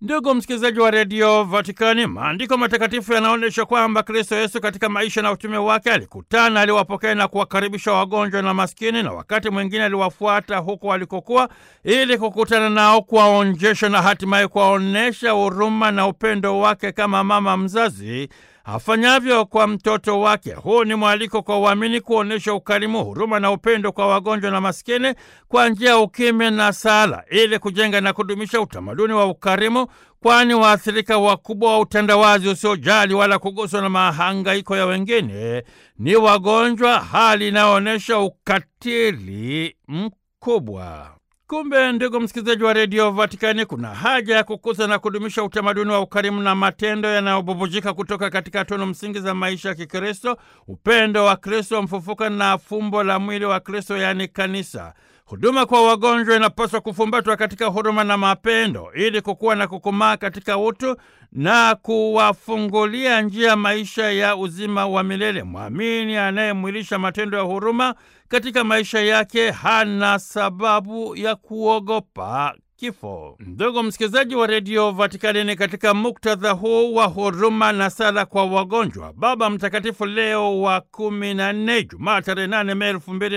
Ndugu msikilizaji wa redio Vatikani, maandiko matakatifu yanaonyesha kwamba Kristo Yesu katika maisha na utume wake alikutana, aliwapokea na kuwakaribisha wagonjwa na maskini, na wakati mwingine aliwafuata huko walikokuwa ili kukutana nao, kuwaonjesha na hatimaye kuwaonesha huruma na upendo wake kama mama mzazi afanyavyo kwa mtoto wake. Huu ni mwaliko kwa waamini kuonesha ukarimu, huruma na upendo kwa wagonjwa na maskini kwa njia ya ukimya na sala, ili kujenga na kudumisha utamaduni wa ukarimu, kwani waathirika wakubwa wa utandawazi usiojali wala kuguswa na mahangaiko ya wengine ni wagonjwa, hali inayoonyesha ukatili mkubwa. Kumbe, ndugu msikilizaji wa redio Vatikani, kuna haja ya kukuza na kudumisha utamaduni wa ukarimu na matendo yanayobubujika kutoka katika tunu msingi za maisha ya Kikristo, upendo wa Kristo mfufuka na fumbo la mwili wa Kristo, yaani kanisa. Huduma kwa wagonjwa inapaswa kufumbatwa katika huruma na mapendo ili kukua na kukomaa katika utu na kuwafungulia njia maisha ya uzima wa milele. Mwamini anayemwilisha matendo ya huruma katika maisha yake hana sababu ya kuogopa kifo. Ndugu msikilizaji wa redio Vatikani, ni katika muktadha huu wa huruma na sala kwa wagonjwa, Baba Mtakatifu Leo wa 14, Jumaa tarehe 8 Mei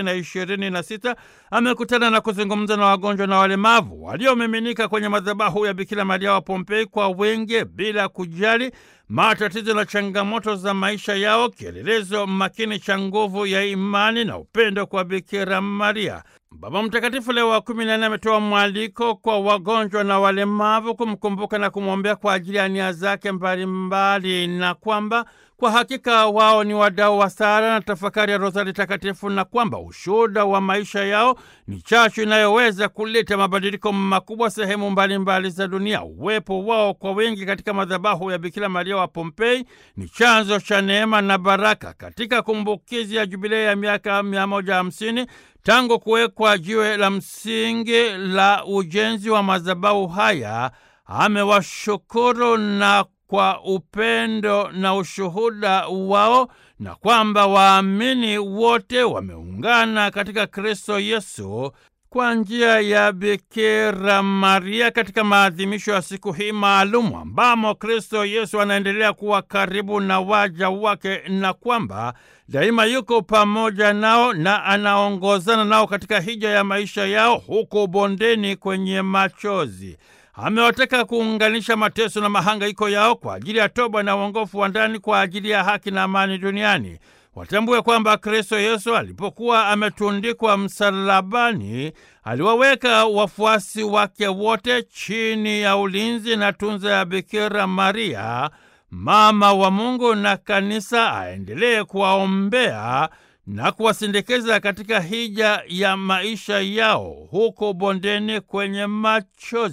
2026, amekutana na kuzungumza na wagonjwa na walemavu waliomiminika kwenye madhabahu ya Bikira Maria wa Pompei kwa wingi bila kujali matatizo na changamoto za maisha yao, kielelezo makini cha nguvu ya imani na upendo kwa Bikira Maria. Baba Mtakatifu Leo wa 14 ametoa mwaliko kwa wagonjwa na walemavu kumkumbuka na kumwombea kwa ajili ya nia zake mbalimbali, na kwamba kwa hakika wao ni wadau wa sala na tafakari ya Rozari Takatifu, na kwamba ushuhuda wa maisha yao ni chachu inayoweza kuleta mabadiliko makubwa sehemu mbalimbali za dunia. Uwepo wao kwa wingi katika madhabahu ya Bikira Maria wa Pompei ni chanzo cha neema na baraka. Katika kumbukizi ya jubilei ya miaka 150 tangu kuwekwa jiwe la msingi la ujenzi wa madhabahu haya, amewashukuru na kwa upendo na ushuhuda wao, na kwamba waamini wote wameungana katika Kristo Yesu kwa njia ya Bikira Maria katika maadhimisho ya siku hii maalumu ambamo Kristo Yesu anaendelea kuwa karibu na waja wake, na kwamba daima yuko pamoja nao na anaongozana nao katika hija ya maisha yao huko bondeni kwenye machozi. Amewataka kuunganisha mateso na mahangaiko yao kwa ajili ya toba na uongofu wa ndani kwa ajili ya haki na amani duniani. Watambue kwamba Kristo Yesu alipokuwa ametundikwa msalabani, aliwaweka wafuasi wake wote chini ya ulinzi na tunza ya Bikira Maria, mama wa Mungu na kanisa. Aendelee kuwaombea na kuwasindikiza katika hija ya maisha yao huko bondeni kwenye machozi.